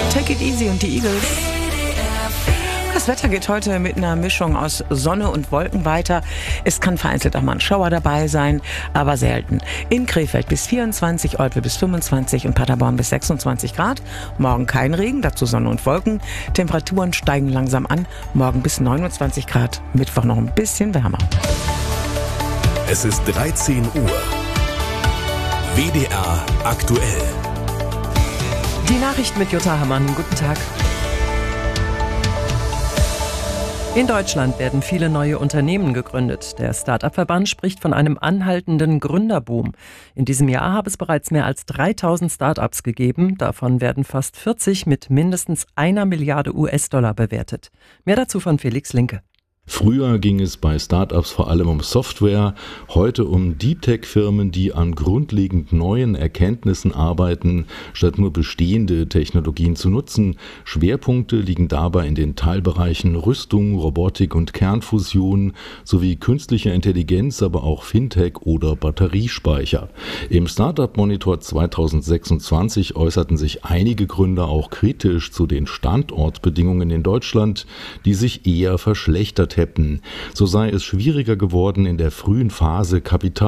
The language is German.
Take it easy und die Eagles. Das Wetter geht heute mit einer Mischung aus Sonne und Wolken weiter. Es kann vereinzelt auch mal ein Schauer dabei sein, aber selten. In Krefeld bis 24, Olpe bis 25 und Paderborn bis 26 Grad. Morgen kein Regen, dazu Sonne und Wolken. Temperaturen steigen langsam an. Morgen bis 29 Grad. Mittwoch noch ein bisschen wärmer. Es ist 13 Uhr. WDR aktuell. Die Nachrichten mit Jutta Hammann. Guten Tag. In Deutschland werden viele neue Unternehmen gegründet. Der Start-up-Verband spricht von einem anhaltenden Gründerboom. In diesem Jahr habe es bereits mehr als 3000 Start-ups gegeben. Davon werden fast 40 mit mindestens 1 Milliarde US-Dollar bewertet. Mehr dazu von Felix Linke. Früher ging es bei Startups vor allem um Software, heute um Deep-Tech-Firmen, die an grundlegend neuen Erkenntnissen arbeiten, statt nur bestehende Technologien zu nutzen. Schwerpunkte liegen dabei in den Teilbereichen Rüstung, Robotik und Kernfusion sowie künstliche Intelligenz, aber auch Fintech oder Batteriespeicher. Im Startup-Monitor 2026 äußerten sich einige Gründer auch kritisch zu den Standortbedingungen in Deutschland, die sich eher verschlechtert hätten. So sei es schwieriger geworden, in der frühen Phase Kapital